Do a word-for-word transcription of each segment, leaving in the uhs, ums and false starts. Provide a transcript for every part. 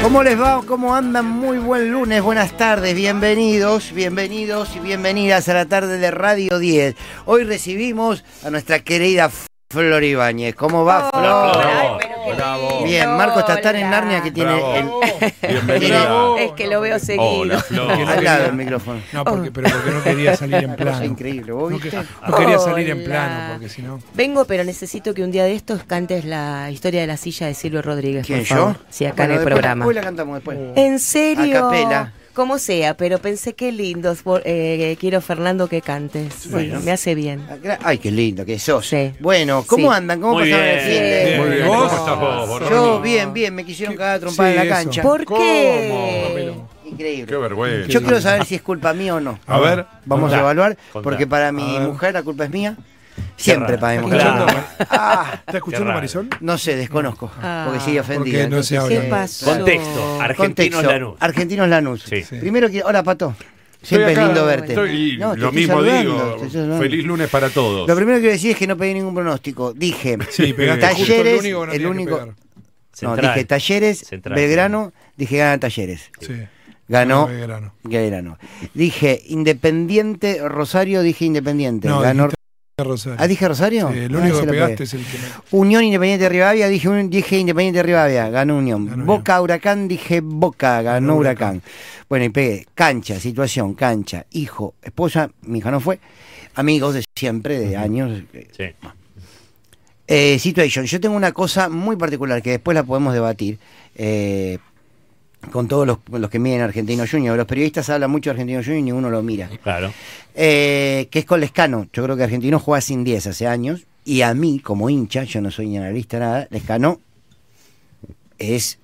¿Cómo les va? ¿Cómo andan? Muy buen lunes, buenas tardes, bienvenidos, bienvenidos y bienvenidas a la tarde de Radio diez. Hoy recibimos a nuestra querida Flor Ibáñez. ¿Cómo va, Flor? Bravo, bravo. Bien, Marco está tan en Narnia que tiene Bravo. el... Bienvenido. Es que lo veo seguido. Hola, Flor. al lado del micrófono. No, porque, pero porque no quería salir en Una cosa plano. increíble, ¿vos No, viste? que- no quería salir en Hola. plano, porque si no... Vengo, pero necesito que un día de estos cantes la historia de la silla de Silvio Rodríguez. ¿Quién, por favor. yo? Sí, acá Bueno, en el después- programa. Después la cantamos después. ¿En serio? A capela. Como sea, pero pensé que lindo. Eh, quiero, Fernando, que cantes. Sí, Bueno. me hace bien. Ay, qué lindo que sos. Sí. Bueno, ¿cómo Sí. andan? ¿Cómo Muy pasaron el bien. fin de...? Bien. Muy bien. ¿Vos? ¿Cómo estás vos, Borroni? Yo, bien, bien, me quisieron cagar a trompada Sí, en la eso. cancha. ¿Por ¿Cómo? qué? Increíble. Qué vergüenza. Yo quiero saber si es culpa mía o no. A ver. Vamos contá, a evaluar, contá. porque para mi A ver. mujer la culpa es mía. Siempre raro. para mi ¿Estás mujer. escuchando, Claro. Ah, ¿Estás escuchando, Qué raro. Marisol? no sé, desconozco, Ah, porque sigue ofendida. porque no se entonces, habla. ¿Qué eh, pasó? Contexto. Argentinos Contexto. Lanús. Argentinos Lanús. Sí. Sí. Primero quiero... Hola, Pato. Siempre es Estoy acá, lindo verte. Estoy, No, te lo estoy mismo saludando, digo. te estoy saludando. Feliz lunes para todos. Lo primero que quiero decir es que no pedí ningún pronóstico. Dije, Sí, pegaste justo Talleres, el único que no el tenía que único... pegar. No, Central. dije Talleres, Central. Belgrano, dije gana Talleres. Sí. Ganó No, Belgrano. Belgrano. Dije Independiente, Rosario, dije Independiente. No, Ganó... dijiste Rosario. Ah, dije Rosario. Sí, el Ah, único se que lo pegaste pegué. es el que... Unión Independiente de Rivadavia, dije, un- dije Independiente de Rivadavia, ganó Unión. Ganó Boca Huracán, dije Boca, ganó Ganó Huracán. Huracán. Bueno, y pegué cancha, situación, cancha, hijo, esposa, mi hija no fue, amigos de siempre, de años. Sí. Eh, situation, yo tengo una cosa muy particular que después la podemos debatir. eh, con todos los, los que miden Argentino Junior. Los periodistas hablan mucho de Argentino Junior y ninguno lo mira. Claro. Eh, que es con Lescano. Yo creo que Argentino juega sin diez hace años. Y a mí, como hincha, yo no soy ni analista nada, Lescano es.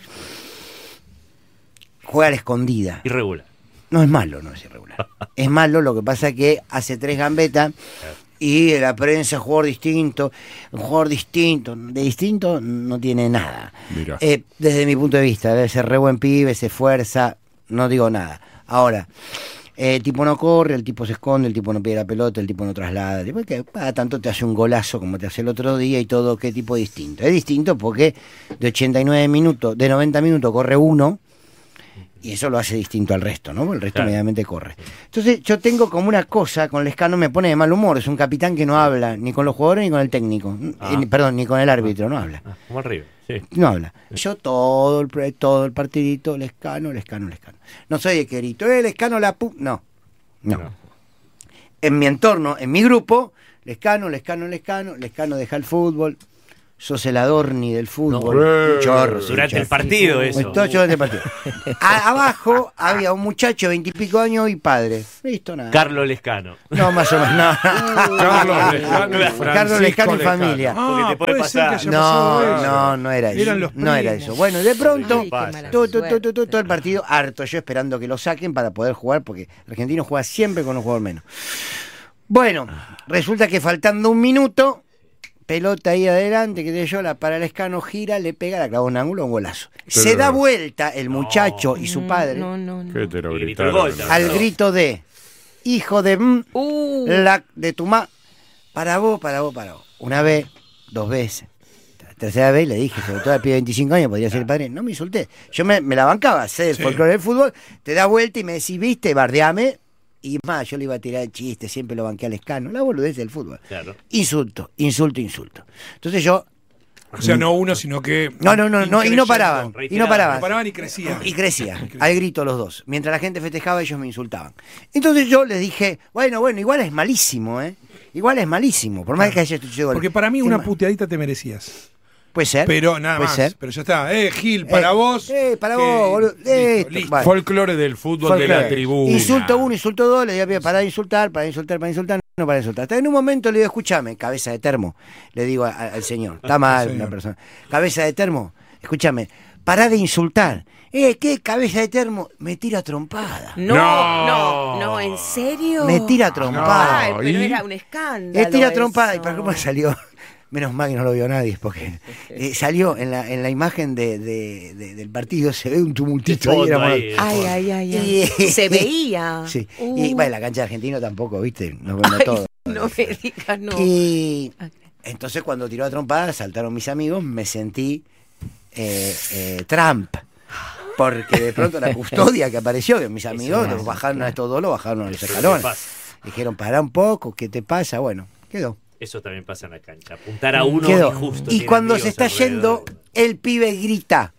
Juega a la escondida. Irregular. No es malo, no es irregular. Es malo, lo que pasa es que hace tres gambetas y la prensa, jugador distinto, un jugador distinto. De distinto no tiene nada. Mira. Eh, desde mi punto de vista, debe ser re buen pibe, se esfuerza, no digo nada. Ahora, eh, el tipo no corre, el tipo se esconde, el tipo no pide la pelota, el tipo no traslada. El tipo que cada tanto te hace un golazo como te hace el otro día y todo, ¿qué tipo distinto? Es distinto porque de ochenta y nueve minutos, de noventa minutos corre uno. Y eso lo hace distinto al resto, ¿no? Porque el resto Claro. inmediatamente corre. Entonces yo tengo como una cosa con Lescano, me pone de mal humor. Es un capitán que no habla ni con los jugadores ni con el técnico. Ah. Eh, ni- perdón, ni con el árbitro, no habla. Ah, como arriba. Sí. No habla. Yo todo el, pre- todo el partidito, Lescano, Lescano, Lescano. No soy de que grito, eh, Lescano la pu... No, no. No. En mi entorno, en mi grupo, Lescano, Lescano, Lescano, Lescano deja el fútbol. Sos el Adorni del fútbol. No. Un chorro. sí, Durante un el chorro. partido, eso. Todo durante el partido. A- abajo había un muchacho de veintipico años y padre. Listo, nada. Carlos Lescano. No, más o menos. No. Carlos Lescano y Francisco Carlos Lescano y Lescano. familia. Porque te puede puede ser que pasar. haya No, pasado eso. no, no era eso. Eran los no era primos. eso. Bueno, de pronto, Ay, qué pasa. mala todo, todo, todo, suerte. todo, todo el partido harto, yo esperando que lo saquen para poder jugar, porque Argentino juega siempre con un jugador menos. Bueno, resulta que faltando un minuto, pelota ahí adelante, que yo, la para el Lescano, gira, le pega, la clava un ángulo, un golazo. Se Pero- da vuelta el muchacho y su padre No, no, no. ¿Qué te lo Y gritó gritaron? el gol, al grito de hijo de mm, Uh, la de tu ma, para vos, para vos, para vos. Una vez, dos veces. La tercera vez le dije, sobre todo al pibe de veinticinco años, podría ser el padre. No me insulté. Yo me, me la bancaba, sé el Sí. folclore del fútbol, te da vuelta y me decís, viste, bardeame. Y más, yo le iba a tirar el chiste, siempre lo banqué al Lescano, la boludez del fútbol. Claro. Insulto, insulto, insulto. Entonces yo, O sea, no uno, sino que... no, no, no, no, y no paraban, y no reiterado. paraban. No paraban y crecían. Y crecía, al grito los dos. Mientras la gente festejaba, ellos me insultaban. Entonces yo les dije, bueno, bueno, igual es malísimo, ¿eh? Igual es malísimo, por más que haya hecho gol. Porque para mí ¿Qué una más? puteadita te merecías. Puede ser. Pero nada puede más. ser. Pero ya está. Eh, Gil, para Eh, vos. eh, para que- vos, boludo. Listo, Listo, listo. vale. Folclore del fútbol de la Folclore. tribuna. Insulto uno, insulto dos, le digo, para de insultar, para de insultar, para de insultar, no para de insultar. Hasta en un momento le digo, escúchame, cabeza de termo, le digo a- a- al señor, está mal Señor. una persona. Cabeza de termo, escúchame, pará de insultar. Eh, ¿qué cabeza de termo? Me tira trompada. no, No. no, no, ¿en serio? Me tira trompada. Ay, pero ¿y? era un escándalo. Me tira eso. trompada. ¿Y para cómo salió? Menos mal que no lo vio nadie, porque eh, salió en la, en la imagen de, de- de- del partido, se ve un tumultito ahí. Fondo éramos- ahí. Ay, ay, ay, ay. Y- Se veía. Sí. Uh. Y bueno, la cancha de Argentino tampoco, ¿viste? Nos vemos Ay, todo. no me digas, no. Y Ok. entonces cuando tiró a trompada, saltaron mis amigos, me sentí eh, eh, Trump. Porque de pronto la custodia que apareció, que mis amigos pasa, los bajaron claro. a estos dos, los bajaron a los Eso escalones. pasa. Dijeron, pará un poco, ¿qué te pasa? Bueno, quedó. Eso también pasa en la cancha. Apuntar a uno Quedó. y justo. Y tiene cuando amigos se está alrededor. yendo, el pibe grita.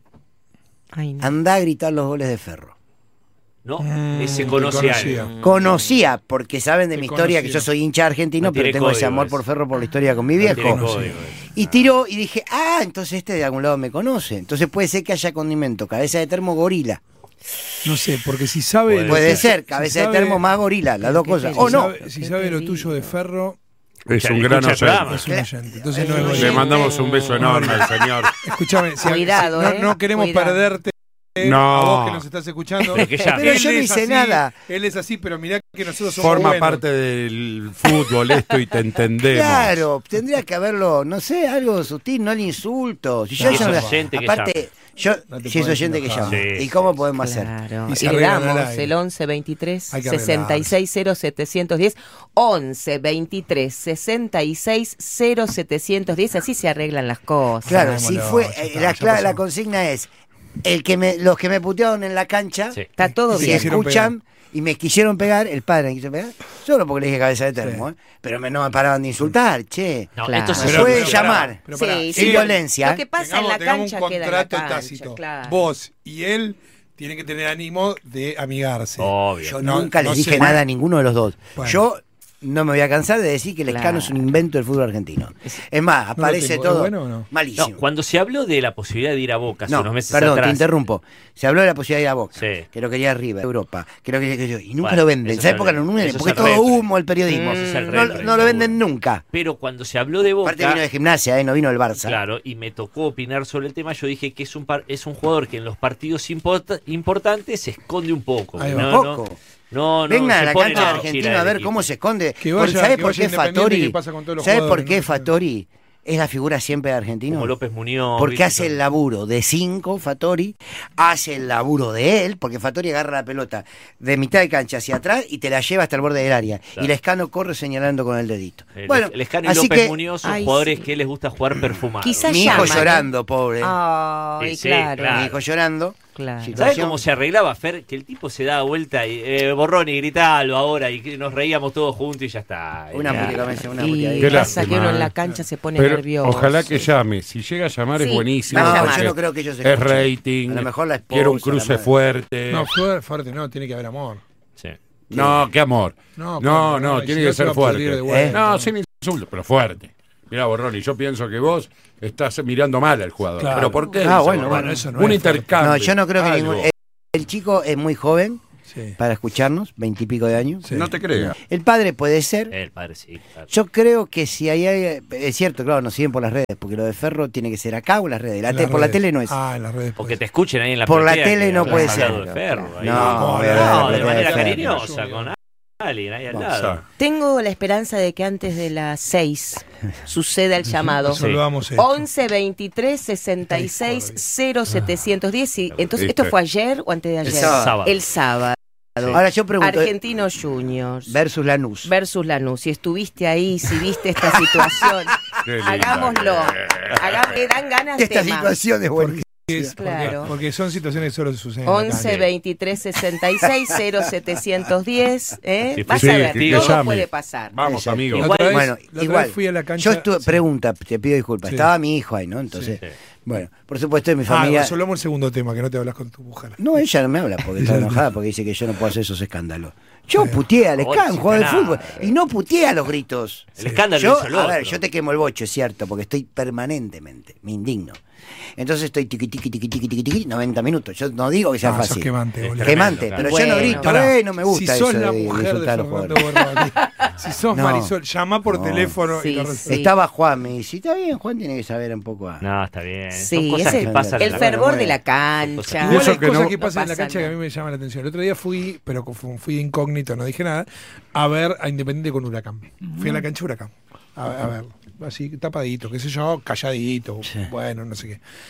Ay, no. Anda a gritar los goles de Ferro. No, Mm, ese te conoce conocía. algo. Conocía, porque saben de Te mi historia, que conocía. yo soy hincha argentino, No pero tiene tengo ese código amor ese. por Ferro por la historia con mi No tiene viejo. código ese. Y tiró y dije, ah, entonces este de algún lado me conoce. Entonces puede ser que haya condimento, cabeza de termo, gorila. No sé, porque si sabe. Puede lo Puede tuyo- ser, si cabeza de sabe- termo más gorila, las dos ¿Qué cosas. te O Si no. sabe, si sabe lo tuyo de Ferro, Es Ya, un escucha gran el oyente. programa. es un oyente. Entonces no Es es un Le oyente. mandamos un beso enorme al señor. Escúchame, si- Cuidado, si- no, eh. no queremos Cuidado. perderte. eh, No. A vos que nos estás escuchando. Pero que ya- Pero Él yo no es hice así, nada. Él es así, pero mirá que nosotros somos Forma buenos. parte del fútbol esto y te entendemos. Claro, tendría que haberlo, no sé, algo sutil, no el insulto. Si yo Si ya es no- oyente, que aparte, yo, No te si es podés oyente que enojar. llame. Sí, ¿Y cómo sí, podemos hacer? Claro. Y Y, se le arreglan al damos aire. el once veintitrés Hay que sesenta y seis cero setecientos diez once veintitrés sesenta y seis cero setecientos diez, así se arreglan las cosas. Claro, Vámonos, si ya fue, está, eh, ya la, cla- pasó. la consigna es, el que me, los que me putearon en la cancha, Sí. Está todo si Sí, bien. quisieron escuchan y me quisieron pegar, el padre me quiso pegar, solo porque le dije cabeza de termo, Sí. ¿eh? Pero me, no me paraban de insultar, che. No, Claro. esto se Me Pero- puede pero- llamar. Pero pará, Sí, sin sí. violencia. Lo que pasa en la tengamos cancha un queda en la contrato cancha, tácito. claro. Vos y él tienen que tener ánimo de amigarse. Obvio. Yo No, nunca no les dije sé. nada a ninguno de los dos. Bueno. Yo no me voy a cansar de decir que el Claro. escano es un invento del fútbol argentino. Es más, lo aparece tengo. ¿Es todo bueno o no? malísimo. No, cuando se habló de la posibilidad de ir a Boca hace No, unos meses perdón, atrás. te interrumpo. Se habló de la posibilidad de ir a Boca, Sí. que lo quería River, Europa, que lo quería que yo, y nunca Bueno, lo venden. eso ¿Sabes es por qué el- no lo venden? eso es Porque es el todo repre. humo el periodismo. Eso es el no, repre, no lo seguro. venden nunca. Pero cuando se habló de Boca, Aparte vino de gimnasia, ¿eh? No vino del Barça. claro, y me tocó opinar sobre el tema, yo dije que es un par- es un jugador que en los partidos importa- importantes se esconde un poco. Ahí no, va. no, Poco. no, no, Vengan se a la pone cancha de la mochila Argentina a del ver equipo. cómo se esconde. Que vaya- ¿Sabes que por vaya qué Independiente, Fattori? ¿qué pasa con todos los ¿Sabes por jugadores? qué No sé. Fattori es la figura siempre de Argentino? Como López Muñoz. Porque ¿viste? hace el laburo de cinco, Fattori, hace el laburo de él, porque Fattori agarra la pelota de mitad de cancha hacia atrás y te la lleva hasta el borde del área. Claro. Y Lescano corre señalando con el dedito. El, bueno, el Escano y así López que Muñoz son Ay, jugadores sí. que les gusta jugar perfumados. Quizás mi hijo llaman, llorando, pobre. Ay, Sí, sí, claro. claro. Mi hijo llorando. Claro. Sí. ¿Sabes cómo se arreglaba, Fer? Que el tipo se daba vuelta y eh, borrón y gritalo ahora y que nos reíamos todos juntos y ya está. Una Era- puticamente, una Y puteadita. Qué pasa que lástima, uno en eh. la cancha se pone Pero nervioso. ojalá que llame. Si llega a llamar Sí, es buenísimo. va a No, llamar. yo no creo que ellos Es escuchen. rating. A lo mejor la esposa, Quiero un la cruce madre. fuerte. No, fuerte, fuerte, no, tiene que haber amor. Sí. No, qué amor. No, No, fuerte, no, no, y tiene si que no se ser va a pudrir fuerte. de vuelta. No, sin insulto, pero fuerte. Mira, Borroni, yo pienso que vos estás mirando mal al jugador. Claro. ¿Pero por qué? Ah, dice bueno, Borroni? bueno, eso no un es intercambio. No, yo no creo que algo. ningún. El, el chico es muy joven Sí. para escucharnos, veintipico de años. Sí. No te creas. El padre puede ser. El padre sí, claro. Yo creo que si hay, hay- es cierto, claro, nos siguen por las redes, porque lo de Ferro tiene que ser acá o en las redes. La En te- las por la redes. tele no es. Ah, en las redes. Porque puede te escuchen ahí en la Por la platea tele que no hablas puede hablado ser. de Ferro, ahí. No, No, voy a ver No, la de platea manera de Ferro. cariñosa, con alguien ahí al O lado. sea, Tengo la esperanza de que antes de las seis suceda el llamado. Sí. Saludamos esto. once veintitrés sesenta y seis cero setecientos diez. Y entonces, Viste. ¿esto fue ayer o antes de ayer? sábado. El sábado. Ahora yo pregunto, Argentinos Juniors versus Lanús. versus Lanús. Si estuviste ahí, si viste esta situación, qué linda hagámoslo. que- Haga- me dan ganas de Esta más. situación es buena. Es porque, Claro. porque son situaciones que solo suceden. en la once cancha. veintitrés sesenta y seis cero setecientos diez. ¿eh? Sí, Vas sí, a ver, que todo llame. puede pasar. Vamos, Exacto. amigo. La Igual- otra vez- Bueno, la otra igual. vez fui a la cancha. Yo estuve, sí. pregunta, te pido disculpas. Sí. Estaba mi hijo ahí, ¿no? Entonces, Sí. bueno, por supuesto, mi Ah, familia. resolvamos el segundo tema, que no te hablas con tu mujer. No, ella no me habla porque está enojada porque dice que yo no puedo hacer esos escándalo. Yo puteé al Ahora Escan, sí jugador de está fútbol, y no puteé a los gritos. El escándalo Yo, hizo el a ver, otro. yo te quemo el bocho, es cierto, porque estoy permanentemente, me indigno. Entonces estoy tiqui tiqui tiqui tiqui tiqui tiqui noventa minutos. Yo no digo que sea Ah, sos fácil. quemante, boludo. Quemante, Tremendo, pero claro. yo no Bueno. grito, Pará, eh, no me gusta si eso sos la de mujer de insultar a los Fernando jugadores. Borroni, si sos No. Marisol, llama por No. teléfono Sí, y lo resolvés. sí. Estaba Juan, me dice, está bien, Juan tiene que saber un poco a... No, está bien. Son Sí, cosas ese- que pasan en el la fervor bueno, de la bueno. cancha. Y Igual eso hay que cosas no- que pasan en la pasa cancha que a nada. mí me llaman la atención. El otro día fui, pero fu- fui incógnito, no dije nada, a ver a Independiente con Huracán. Fui a la cancha de Huracán. A, a ver, así tapadito, qué sé yo, calladito, Sí. bueno, no sé qué.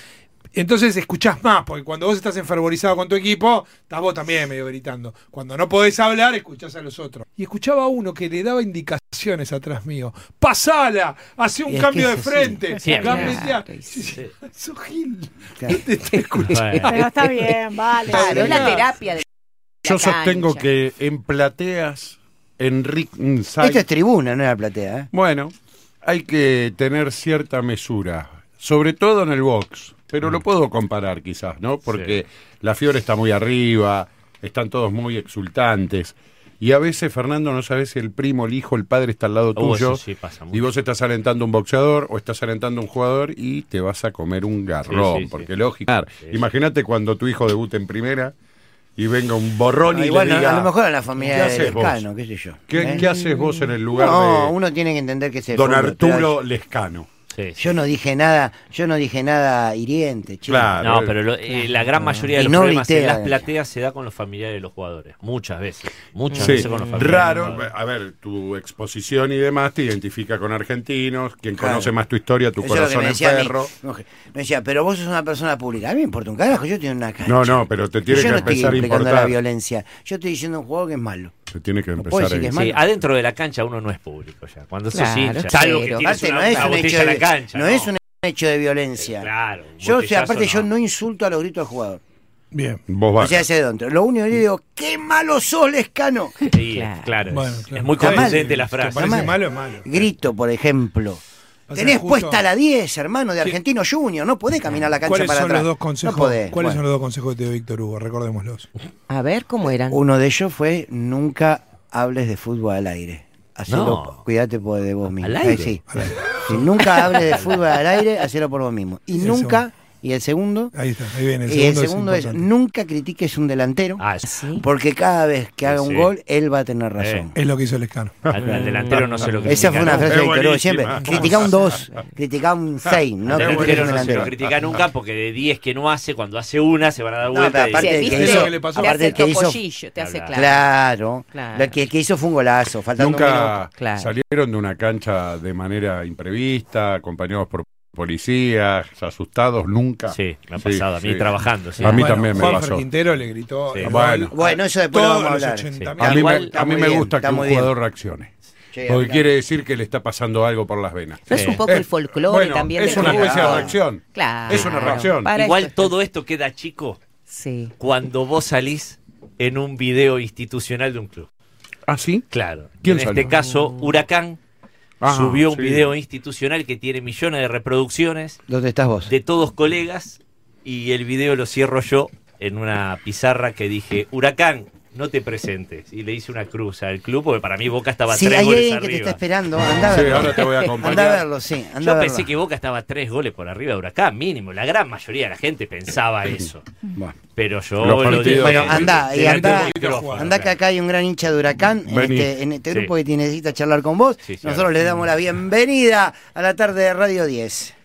Entonces escuchás más, porque cuando vos estás enfervorizado con tu equipo, estás vos también medio gritando. Cuando no podés hablar, escuchás a los otros. Y escuchaba a uno que le daba indicaciones atrás mío. ¡Pasala! ¡Hacé un Y es cambio que de es así. frente! Siempre. Gambetea. Claro, Sí, sí. sí. Sos Gil. Claro. No te estoy escuchando. Bueno. Pero está bien, vale. Claro, es la Claro. terapia de Yo la sostengo cancha. que en plateas, en ringside, Esto es tribuna, no era platea, ¿eh? bueno, hay que tener cierta mesura, sobre todo en el box, pero lo puedo comparar quizás, ¿no? Porque la Fiore está muy arriba, están todos muy exultantes, y a veces, Fernando, no sabes si el primo, el hijo, el padre está al lado Uh, tuyo, eso sí pasa mucho. y vos estás alentando a un boxeador o estás alentando a un jugador y te vas a comer un garrón, Sí, sí, porque sí. lógico. Sí. Imagínate cuando tu hijo debute en primera y venga un borrón No, y igual le no, diga, a lo mejor en la ¿qué familia haces del vos? Lescano, qué sé yo. ¿Qué, ¿eh? qué haces vos en el lugar No, de uno tiene que entender que es el don fútbol, pero Arturo Lescano? Sí, sí. Yo no dije nada, yo no dije nada hiriente, chico. Claro. No, pero lo- eh, la gran mayoría de Y los no problemas grité, en las además. plateas se da con los familiares de los jugadores. Muchas veces. Muchas Sí, veces con los familiares. raro. de los jugadores. A ver, tu exposición y demás te identifica con argentinos. Quien Claro. conoce más tu historia, tu Eso es lo que corazón me en decía mi perro. mujer. Me decía, pero vos sos una persona pública. A mí me importa un carajo, yo tengo una cancha. No, no, pero te tiene yo que no estoy empezar a implicando la importar. violencia. Yo estoy diciendo un juego que es malo. Te tiene que No puedo empezar decir que es a... malo. Sí, adentro de la cancha uno no es público ya. Cuando sos Claro, hincha, pero- salvo que tienes Aparte, una, no es una un hecho botella en de, la cancha. no es un hecho de violencia. Claro. un Yo, o sea, botellazo aparte, yo no. no insulto a los gritos del jugador. Bien. Vos O vas. sea, hacia dentro. Lo único que yo digo, ¡qué malo sos, Lescano! Sí, Claro. claro. Bueno, es, claro. es muy Está mal. contundente la ¿Te frase. parece mal. malo es malo? Grito, por ejemplo. O sea, Tenés justo- puesta la diez, hermano, de Sí. Argentino Junior. No podés caminar la cancha ¿Cuáles para son atrás. los dos consejos? No podés. ¿Cuáles Bueno, son los dos consejos que te dio Víctor Hugo? Recordémoslos. A ver, ¿cómo eran? Uno de ellos fue, nunca hables de fútbol al aire. Hacelo, No. cuídate por de vos mismo. ¿Al aire? Eh, sí. Sí, nunca hables de fútbol al aire, hacelo por vos mismo. Y Sí, nunca, y el segundo, Ahí está, ahí viene. El y el segundo, segundo es, importante. nunca critiques un delantero, Ah, sí. Sí. porque cada vez que haga Sí. un gol, él va a tener razón. Es lo que hizo el Lescano. Al, al delantero no se lo critica. Esa fue una ¿no? frase Es de Víctor Hugo siempre. buenísima. Critica un dos, critica un seis, no Al critiques delantero un no se lo delantero. critica nunca porque de diez que no hace, cuando hace una se van a dar No, vuelta. pero y- aparte Sí, de ¿viste? que Eso hizo, que le pasó. Te aparte hace del que hizo, topollillo, te hace Claro. claro. claro, Claro. lo que el que hizo fue un golazo, faltando un minuto. Nunca Claro. salieron de una cancha de manera imprevista, acompañados por policías, asustados, nunca. Sí, me ha Sí, pasado a mí sí. trabajando. Sí. A mí Bueno, también me Juanfer pasó. Quintero le gritó. Sí. el Bueno. gol Bueno, eso después lo todos vamos a los hablar. ochenta Sí. mil. A mí, Igual, me, está a mí muy me bien, gusta está que un muy bien. jugador reaccione. Sí, Porque acá. quiere decir que le está pasando algo por las venas. No es un poco Eh, el folclore bueno, también es del una especie de fútbol. reacción. Claro. Es una reacción. Para Igual esto- todo esto queda chico Sí. cuando vos salís en un video institucional de un club. ¿Ah, sí? Claro. ¿Quién en salió? este caso, Huracán Ah, subió un sí. video institucional que tiene millones de reproducciones ¿Dónde estás vos? de todos colegas y el video lo cierro yo en una pizarra que dije, Huracán, no te presentes. Y le hice una cruz al club porque para mí Boca estaba Sí, tres hay goles alguien que te arriba. está esperando. Anda a Sí, verlo. ahora te voy a acompañar. Anda a verlo, sí. Anda Yo a pensé verlo. que Boca estaba tres goles por arriba de Huracán, mínimo. La gran mayoría de la gente pensaba eso. Bueno, Pero yo Los lo partidos- dije. Bueno, anda, y delante anda, del micrófono, anda que claro. acá hay un gran hincha de Huracán en Vení. este, en este Sí. grupo que necesita charlar con vos. Sí, sí, Nosotros ahora. le damos la bienvenida a la tarde de Radio diez.